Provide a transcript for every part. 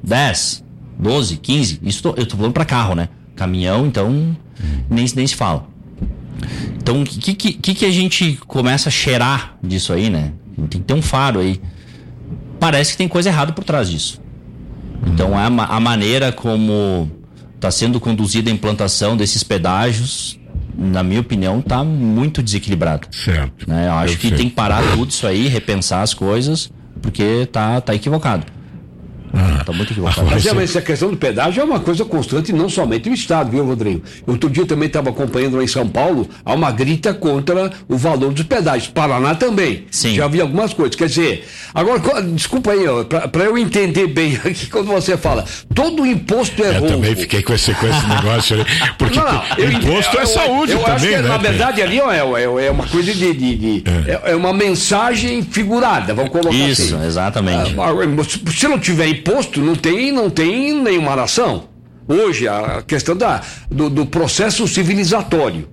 10, 12, 15. Eu tô falando para carro, né? Caminhão, então, nem se fala. Então, o que a gente começa a cheirar disso aí, né? Tem que ter um faro aí. Parece que tem coisa errada por trás disso. Então, a maneira como está sendo conduzida a implantação desses pedágios, na minha opinião, está muito desequilibrado. Certo. Né? Eu acho que tem que parar tudo isso aí, repensar as coisas, porque tá equivocado. Tá muito equivocado. Mas essa questão do pedágio é uma coisa constante, não somente no estado, viu, Rodrigo? Outro dia eu também estava acompanhando lá em São Paulo, há uma grita contra o valor dos pedágios. Paraná também. Sim. Já vi algumas coisas. Quer dizer, agora, desculpa aí, para eu entender bem aqui quando você fala, todo imposto é roubo. Eu também fiquei com esse negócio ali. Porque imposto é saúde eu também, acho que, né? na verdade, ali é uma coisa é uma mensagem figurada, vamos colocar assim. Isso, exatamente. Se não tiver imposto, não tem nenhuma nação. Hoje, a questão do processo civilizatório.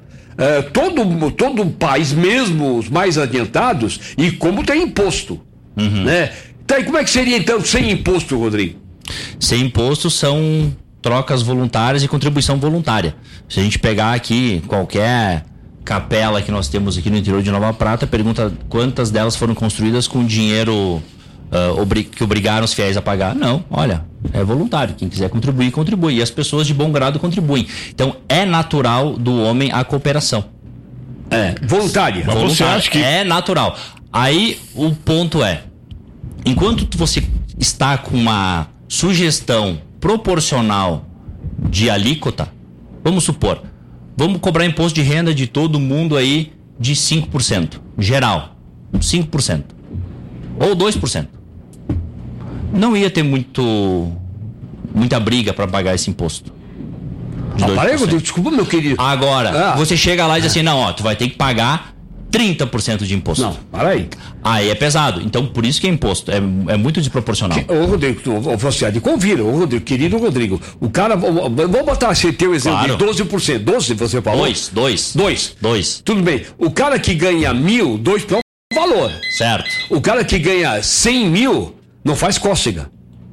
Todo país, mesmo os mais adiantados, e como tem imposto. Né? Então, como é que seria, então, sem imposto, Rodrigo? Sem imposto são trocas voluntárias e contribuição voluntária. Se a gente pegar aqui qualquer capela que nós temos aqui no interior de Nova Prata, pergunta quantas delas foram construídas com dinheiro que obrigaram os fiéis a pagar. Não, olha, é voluntário. Quem quiser contribuir, contribui. E as pessoas de bom grado contribuem. Então, é natural do homem a cooperação. Voluntária. Mas você acha que... É natural. Aí, o ponto é, enquanto você está com uma sugestão proporcional de alíquota, vamos supor, vamos cobrar imposto de renda de todo mundo aí de 5%, geral, 5%, ou 2%. Não ia ter muita briga para pagar esse imposto. Desculpa, meu querido. Agora, você chega lá e diz assim, não, tu vai ter que pagar 30% de imposto. Não, para aí. Aí é pesado. Então, por isso que é imposto. É muito desproporcional. Ô, Rodrigo, você há de convir, querido Rodrigo. O cara, vamos botar esse teu exemplo, claro. De 12%. 12% você falou? 2. Tudo bem. O cara que ganha 1.000, 2 é um valor. Certo. O cara que ganha 100 mil, não faz cócega.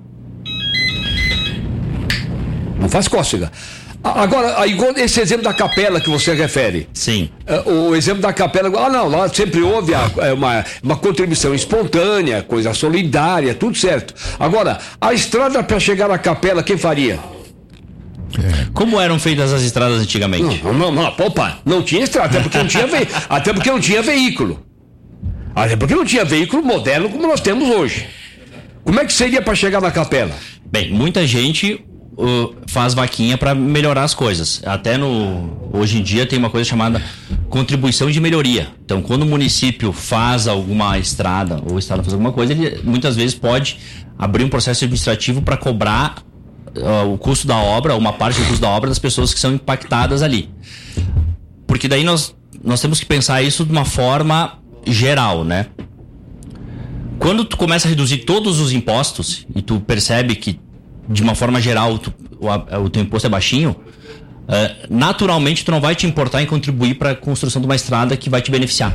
Não faz cócega. Agora, esse exemplo da capela que você refere. Sim. O exemplo da capela, lá sempre houve uma contribuição espontânea, coisa solidária, tudo certo. Agora, a estrada para chegar à capela, quem faria? Como eram feitas as estradas antigamente? Não tinha estrada, até porque não tinha veículo. Até porque não tinha veículo moderno como nós temos hoje. Como é que seria para chegar na capela? Bem, muita gente faz vaquinha para melhorar as coisas. Até hoje em dia tem uma coisa chamada contribuição de melhoria. Então, quando o município faz alguma estrada ou o estado faz alguma coisa, ele muitas vezes pode abrir um processo administrativo para cobrar o custo da obra, uma parte do custo da obra das pessoas que são impactadas ali. Porque daí nós temos que pensar isso de uma forma geral, né? Quando tu começa a reduzir todos os impostos e tu percebe que de uma forma geral o teu imposto é baixinho, naturalmente tu não vai te importar em contribuir para a construção de uma estrada que vai te beneficiar.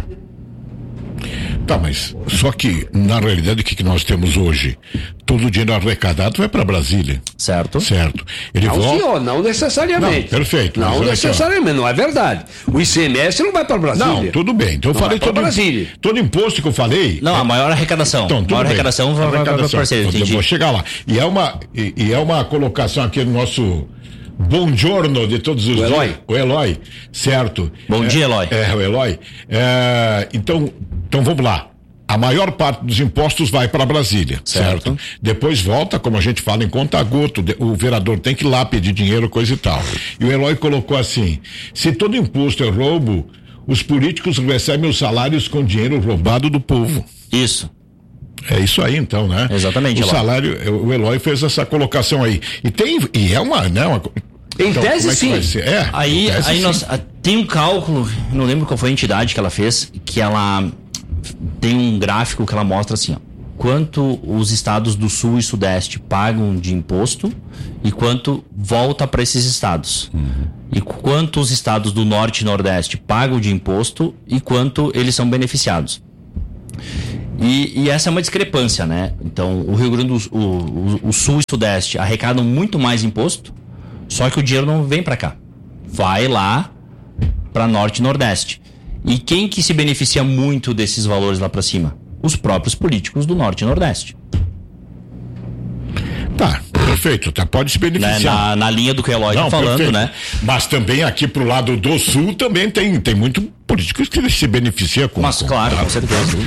Tá, mas só que na realidade o que nós temos hoje? Todo o dinheiro arrecadado vai para Brasília. Certo. Ele volta... senhor, não necessariamente. Não, perfeito. Não necessariamente, não é verdade. O ICMS não vai para Brasília. Não, tudo bem. Então eu falei todo imposto que eu falei. Não, a maior arrecadação. Então, a maior arrecadação vai para o parceiro. Eu vou chegar lá. E é uma colocação aqui no nosso Buongiorno de todos os dias. O Eloy, certo. Bom dia, Eloy. O Eloy. Então vamos lá. A maior parte dos impostos vai para Brasília, certo? Depois volta, como a gente fala, em conta goto. O vereador tem que ir lá pedir dinheiro, coisa e tal. E o Eloy colocou assim: se todo imposto é roubo, os políticos recebem os salários com dinheiro roubado do povo. Isso. É isso aí, então, né? Exatamente. O salário, o Eloy fez essa colocação aí. E é uma, né? Em tese, sim. Aí tem um cálculo, não lembro qual foi a entidade que ela fez, que ela tem um gráfico que ela mostra assim, ó, quanto os estados do Sul e Sudeste pagam de imposto e quanto volta para esses estados. E quanto os estados do Norte e Nordeste pagam de imposto e quanto eles são beneficiados. E essa é uma discrepância, né? Então, o Rio Grande do Sul, o Sul e Sudeste arrecadam muito mais imposto, só que o dinheiro não vem para cá. Vai lá para Norte e Nordeste. E quem que se beneficia muito desses valores lá para cima? Os próprios políticos do Norte e Nordeste. Tá, perfeito, tá, pode se beneficiar. Na linha do que o Eloy tá falando, perfeito. Né? Mas também aqui pro lado do Sul também tem muito políticos que se beneficiam com... Mas claro, com certeza.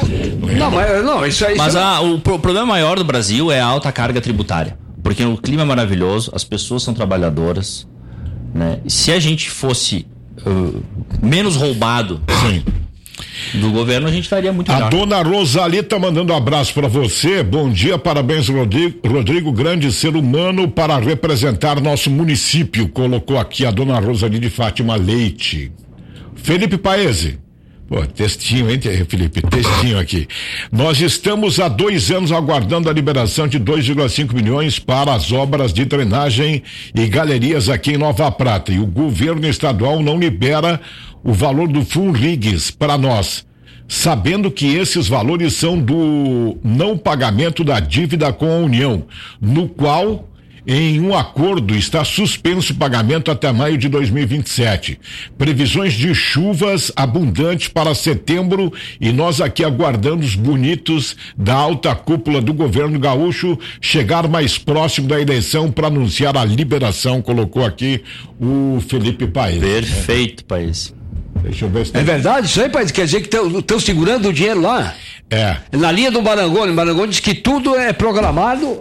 Não, isso aí... Mas o problema maior do Brasil é a alta carga tributária. Porque o clima é maravilhoso, as pessoas são trabalhadoras, né? Se a gente fosse menos roubado... Sim. Do governo, a gente estaria muito melhor. A dona Rosalita mandando um abraço para você. Bom dia, parabéns, Rodrigo, grande ser humano para representar nosso município. Colocou aqui a dona Rosalita de Fátima Leite. Felipe Paese. Pô, textinho, hein, Felipe? Textinho aqui. Nós estamos há 2 anos aguardando a liberação de 2,5 milhões para as obras de drenagem e galerias aqui em Nova Prata. E o governo estadual não libera o valor do Funrigs para nós, sabendo que esses valores são do não pagamento da dívida com a União, no qual, em um acordo, está suspenso o pagamento até maio de 2027. Previsões de chuvas abundantes para setembro e nós aqui aguardando os bonitos da alta cúpula do governo gaúcho chegar mais próximo da eleição para anunciar a liberação, colocou aqui o Felipe Paes. Perfeito, Paes. Deixa eu ver se é verdade isso aí, Paes? Quer dizer que estão segurando o dinheiro lá? É. Na linha do Marangoni. Marangoni diz que tudo é programado.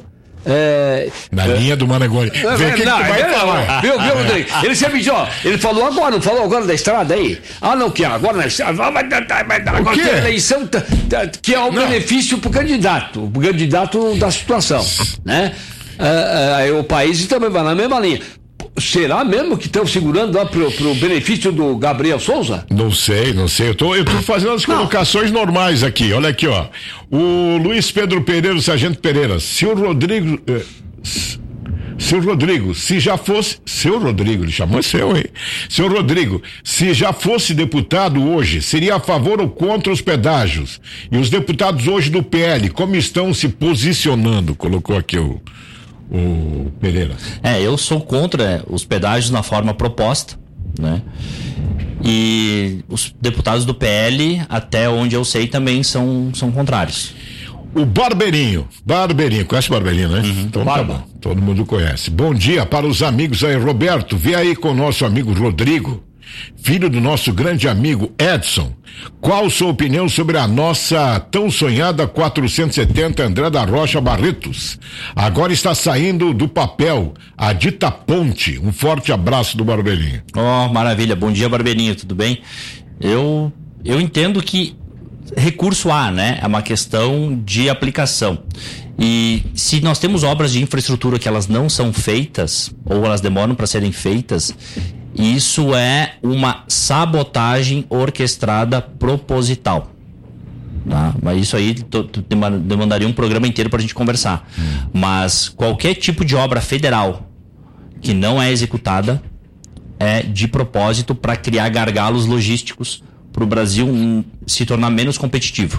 Na linha do Marangoni. Vem o que tu vai falar. Viu, Rodrigo? Ele sempre disse, ele falou agora, não falou agora da estrada aí? Ah, não, que agora na estrada, agora tem a eleição, que é o benefício pro candidato, o candidato da situação, né? O país também vai na mesma linha. Será mesmo que estão segurando lá pro benefício do Gabriel Souza? Não sei. Eu tô fazendo as colocações normais aqui. Olha aqui, ó. O Luiz Pedro Pereira, o Sargento Pereira. Seu Rodrigo, se já fosse. Seu Rodrigo, ele chamou seu, hein? Seu Rodrigo, se já fosse deputado hoje, seria a favor ou contra os pedágios? E os deputados hoje do PL, como estão se posicionando? Colocou aqui o Pereira. Eu sou contra os pedágios na forma proposta, né? E os deputados do PL, até onde eu sei, também são contrários. O Barbeirinho, conhece o Barbeirinho, né? Uhum. Então tá bom, todo mundo conhece. Bom dia para os amigos aí, Roberto, vê aí com o nosso amigo Rodrigo, filho do nosso grande amigo Edson. Qual sua opinião sobre a nossa tão sonhada 470 André da Rocha Barretos? Agora está saindo do papel a dita ponte. Um forte abraço do Barbeirinho. Maravilha. Bom dia, Barbeirinho, tudo bem? Eu entendo que recurso há, né? É uma questão de aplicação. E se nós temos obras de infraestrutura que elas não são feitas, ou elas demoram para serem feitas, isso é uma sabotagem orquestrada proposital. Tá? Mas isso aí demandaria um programa inteiro para a gente conversar. Mas qualquer tipo de obra federal que não é executada é de propósito para criar gargalos logísticos para o Brasil se tornar menos competitivo.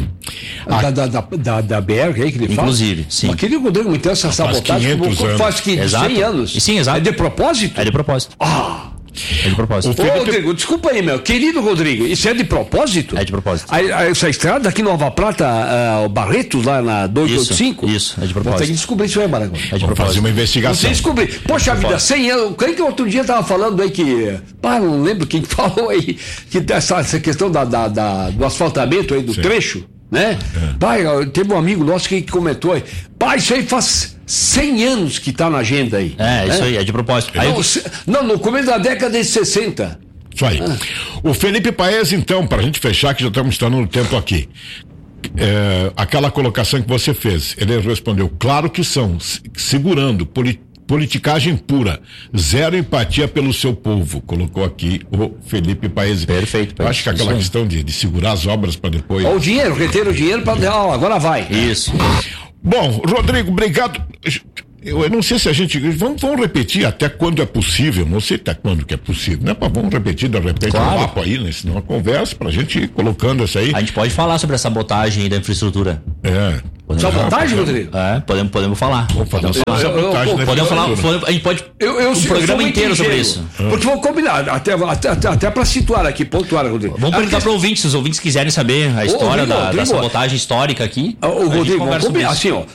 Da BR aí que ele fala? Inclusive, sim. Mas queria Rodrigo muito essa sabotagem faz 100 anos. Sim, exato. É de propósito? É de propósito. É de propósito. Rodrigo, desculpa aí, meu querido Rodrigo, isso é de propósito? É de propósito. Essa estrada aqui em Nova Prata, o Barretos, lá na 285? Isso, é de propósito. Tem que descobrir isso aí, Maragão. É de propósito. Fazer uma investigação. Você descobrir. Poxa vida, 100 anos. Quem que outro dia tava falando aí que. Não lembro quem falou aí, que essa questão do asfaltamento aí do trecho, né? Teve um amigo nosso que comentou aí. Isso aí faz 100 anos que tá na agenda aí. Isso aí, é de propósito. No começo da década de 60. Isso aí. O Felipe Paes, então, pra gente fechar, que já estamos estando no tempo aqui. Aquela colocação que você fez, ele respondeu, claro que são, segurando, politicagem pura, zero empatia pelo seu povo, colocou aqui o Felipe Paes. Perfeito. Eu acho que aquela questão de segurar as obras para depois. O dinheiro, reter o dinheiro para agora vai. Isso. Bom, Rodrigo, obrigado. Eu não sei se a gente... Vamos repetir até quando é possível, não sei até quando que é possível, né? Vamos repetir de repente um papo aí, né? Senão uma conversa pra gente ir colocando isso aí. A gente pode falar sobre a sabotagem da infraestrutura. Sabotagem, Rodrigo? Podemos falar. Podemos falar. A gente pode um programa inteiro sobre isso. Porque vou combinar, até pra situar aqui, pontuar, Rodrigo. Vamos perguntar para ouvintes, se os ouvintes quiserem saber a história da sabotagem histórica aqui. O Rodrigo, vamos combinar, assim, ó.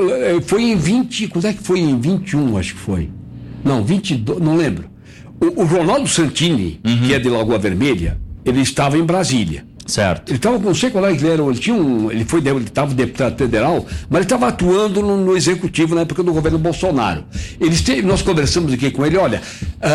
Foi em 20, quando é que foi? Em 21, acho que foi. Não, 22, não lembro. O Ronaldo Santini, que é de Lagoa Vermelha, ele estava em Brasília. Certo. Ele estava, não sei qual é que ele era, ele estava deputado federal, mas ele estava atuando no executivo na época do governo Bolsonaro. Nós conversamos aqui com ele, olha,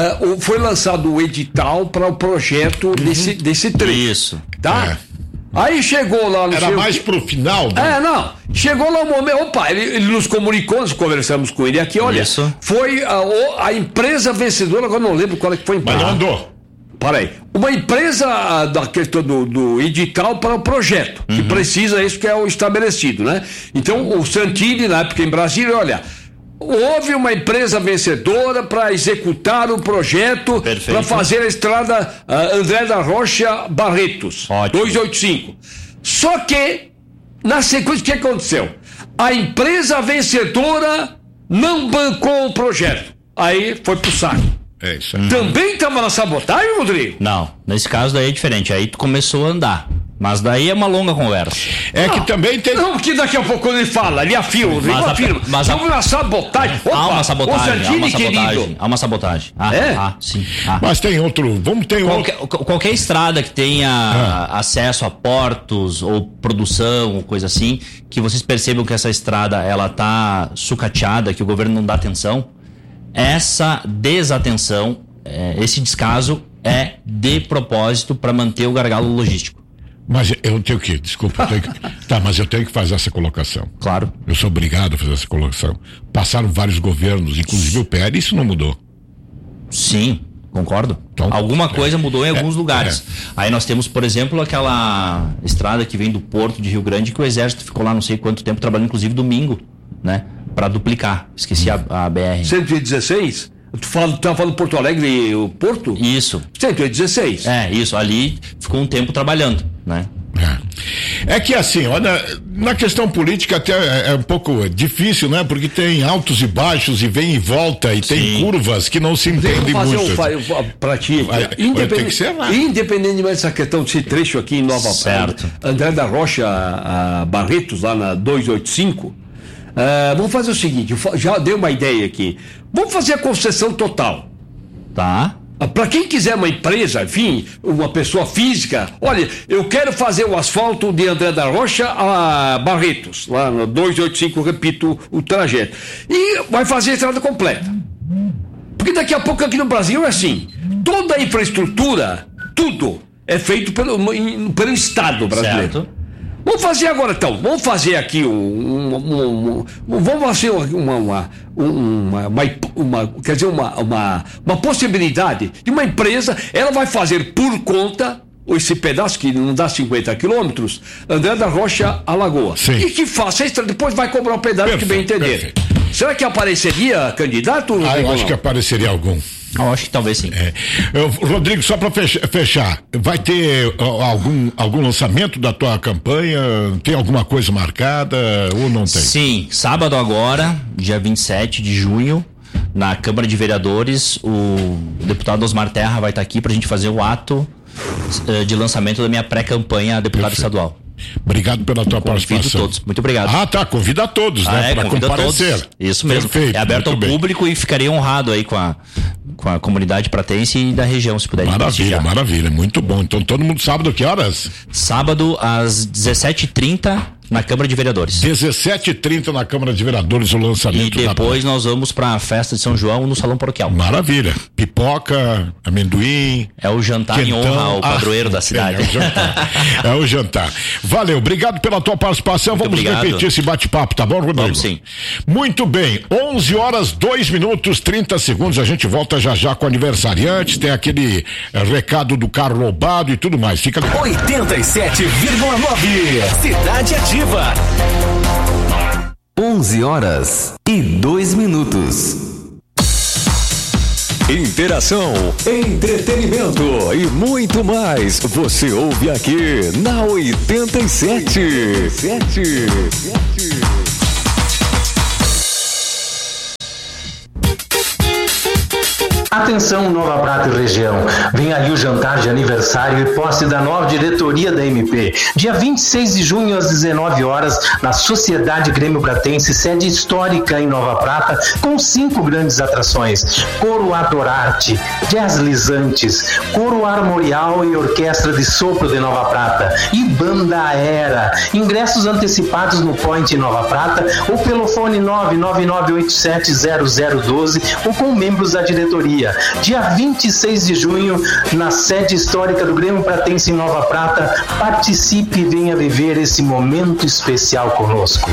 foi lançado o edital para o projeto desse trecho. Isso. Tá? Aí chegou lá no... Era mais pro final, né? Não. Chegou lá o momento... ele nos comunicou, nós conversamos com ele aqui, olha... Isso. Foi a empresa vencedora, agora não lembro qual é que foi a empresa. Mas não andou. Peraí. Uma empresa da questão do edital para o projeto, que precisa isso que é o estabelecido, né? Então, o Santini, na época em Brasília, olha... Houve uma empresa vencedora para executar o projeto para fazer a estrada André da Rocha Barretos, 285. Só que, na sequência, o que aconteceu? A empresa vencedora não bancou o projeto. Aí foi pro saco. É isso aí. Também estava na sabotagem, Rodrigo? Não, nesse caso daí é diferente. Aí tu começou a andar. Mas daí é uma longa conversa. Que também tem... Não, porque daqui a pouco ele fala, ele afirma, Vamos na sabotagem. Opa, há uma sabotagem, querido. Há uma sabotagem. Sim. Mas tem outro... Qualquer estrada que tenha acesso a portos ou produção ou coisa assim, que vocês percebam que essa estrada ela tá sucateada, que o governo não dá atenção, essa desatenção, esse descaso é de propósito para manter o gargalo logístico. Mas eu tenho que, desculpa, mas eu tenho que fazer essa colocação. Claro. Eu sou obrigado a fazer essa colocação. Passaram vários governos, inclusive o PR, isso não mudou. Sim, concordo. Então, alguma coisa mudou em alguns lugares. Aí nós temos, por exemplo, aquela estrada que vem do Porto de Rio Grande, que o Exército ficou lá não sei quanto tempo trabalhando, inclusive domingo, né? Para duplicar. Esqueci a BR. 116? Tu tá falando Porto Alegre e o Porto? Isso. 116. Isso. Ali ficou um tempo trabalhando, né? É que assim, olha, na questão política até é um pouco difícil, né? Porque tem altos e baixos e vem e volta e tem curvas que não se entendem muito. Pra ti, independente dessa questão desse trecho aqui em Nova André da Rocha Barretos, lá na 285, vamos fazer o seguinte, já dei uma ideia aqui. Vamos fazer a concessão total. Tá. Para quem quiser uma empresa, enfim, uma pessoa física, olha, eu quero fazer o asfalto de André da Rocha a Barretos, lá no 285, repito o trajeto. E vai fazer a estrada completa. Porque daqui a pouco aqui no Brasil é assim, toda a infraestrutura, tudo é feito pelo Estado brasileiro. Certo. Vamos fazer agora então, vamos fazer aqui vamos fazer uma possibilidade de uma empresa, ela vai fazer por conta esse pedaço que não dá 50 quilômetros, André da Rocha a Lagoa. Sim. E que faça a estrada, depois vai cobrar um pedaço que bem entender. Perfeito. Será que apareceria candidato? Eu acho que apareceria algum. Eu acho que talvez sim. Rodrigo, só para fechar, vai ter algum lançamento da tua campanha? Tem alguma coisa marcada ou não tem? Sim, sábado agora, dia 27 de junho, na Câmara de Vereadores, o deputado Osmar Terra vai estar aqui para a gente fazer o ato de lançamento da minha pré-campanha a deputado estadual. Obrigado pela tua participação. Todos. Muito obrigado. Convida a todos, né? Para comparecer. Todos. Isso mesmo. Perfeito, é aberto ao público e ficaria honrado aí com a comunidade pratense e da região, se puder. Maravilha. Muito bom. Então todo mundo sábado, que horas? Sábado às 17h30 na Câmara de Vereadores. 17h30 na Câmara de Vereadores, o lançamento. E depois nós vamos para a festa de São João no Salão Paroquial. Maravilha. Pipoca, amendoim. É o jantar quentão, em honra ao padroeiro da cidade. É o jantar. Valeu, obrigado pela tua participação. Vamos repetir esse bate-papo, tá bom, Rodrigo? Vamos sim. Muito bem, 11h02:30. A gente volta já com aniversariantes. Tem aquele recado do carro roubado e tudo mais. Fica 87,9 Cidade Ativa. 11h02. Interação, entretenimento e muito mais. Você ouve aqui na 87. Atenção, Nova Prata e região. Vem aí o jantar de aniversário e posse da nova diretoria da MP. Dia 26 de junho, às 19 horas, na Sociedade Grêmio Pratense, sede histórica em Nova Prata, com 5 grandes atrações: Coro Adorarte, Jazz Lisantes, Coro Armorial e Orquestra de Sopro de Nova Prata e Banda Era. Ingressos antecipados no Point em Nova Prata ou pelo fone 999870012 ou com membros da diretoria. Dia 26 de junho, na sede histórica do Grêmio Pratense em Nova Prata. Participe e venha viver esse momento especial conosco.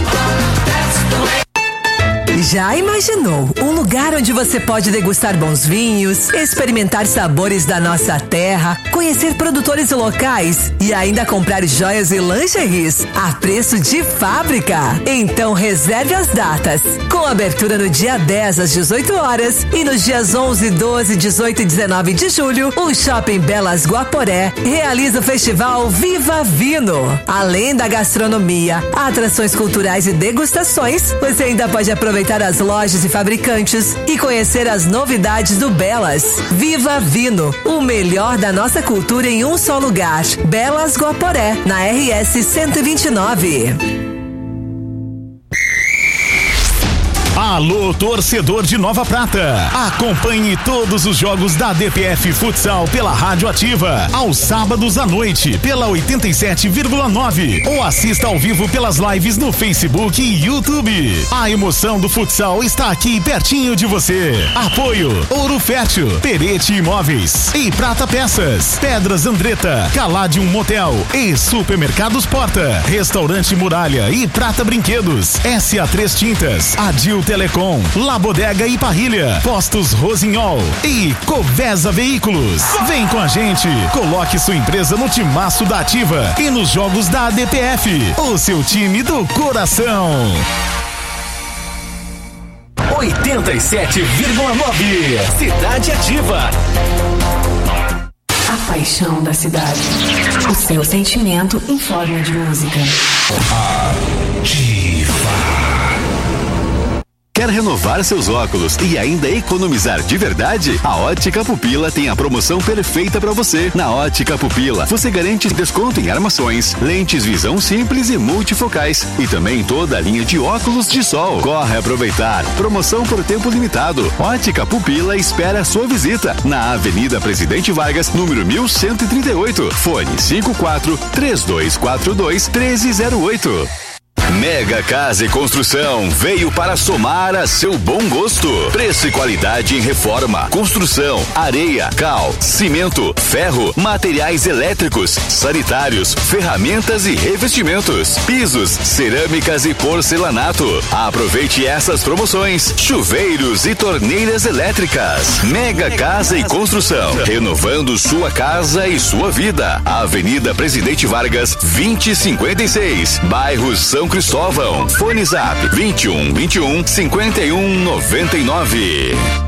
Já imaginou um lugar onde você pode degustar bons vinhos, experimentar sabores da nossa terra, conhecer produtores locais e ainda comprar joias e lingeries a preço de fábrica? Então reserve as datas. Com abertura no dia 10 às 18 horas e nos dias 11, 12, 18 e 19 de julho, o Shopping Belas Guaporé realiza o festival Viva Vino. Além da gastronomia, atrações culturais e degustações, você ainda pode aproveitar as lojas e fabricantes e conhecer as novidades do Belas. Viva Vino, o melhor da nossa cultura em um só lugar. Belas Guaporé, na RS 129. Alô, torcedor de Nova Prata. Acompanhe todos os jogos da DPF Futsal pela Rádio Ativa, aos sábados à noite, pela 87,9. Ou assista ao vivo pelas lives no Facebook e YouTube. A emoção do futsal está aqui pertinho de você. Apoio Ouro Fértil, Perete Imóveis e Prata Peças, Pedras Andretta, Caladium Motel e Supermercados Porta, Restaurante Muralha e Prata Brinquedos, SA3 Tintas, Adil Telecom, La Bodega e Parrilha, Postos Rosinhol e Covesa Veículos. Vem com a gente, coloque sua empresa no timaço da Ativa e nos jogos da ADPF, o seu time do coração. 87,9 Cidade Ativa. A paixão da cidade. O seu sentimento em forma de música. Ativa. Quer renovar seus óculos e ainda economizar de verdade? A Ótica Pupila tem a promoção perfeita para você. Na Ótica Pupila, você garante desconto em armações, lentes visão simples e multifocais e também toda a linha de óculos de sol. Corre aproveitar. Promoção por tempo limitado. Ótica Pupila espera a sua visita na Avenida Presidente Vargas, número 1138. Fone 54-3242-1308. Mega Casa e Construção veio para somar a seu bom gosto. Preço e qualidade em reforma, construção, areia, cal, cimento, ferro, materiais elétricos, sanitários, ferramentas e revestimentos, pisos, cerâmicas e porcelanato. Aproveite essas promoções: chuveiros e torneiras elétricas. Mega Casa e Construção, renovando sua casa e sua vida. Avenida Presidente Vargas, 2056, bairro São Cristóvão. Fone Zap 21 21 51 99.